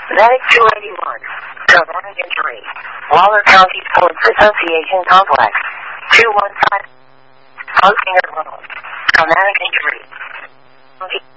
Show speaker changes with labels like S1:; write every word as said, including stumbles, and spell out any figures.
S1: Medic two eighty-one, traumatic injury, Waller County Sports Association Complex, two one five, Hunsinger Road, traumatic injury.